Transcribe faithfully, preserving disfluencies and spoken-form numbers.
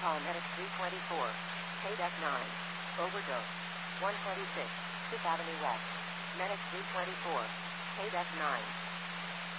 call Medic three twenty-four. K D E C nine. Overdose. one twenty-six. fifth Avenue West. Medic three twenty-four. K D E C nine.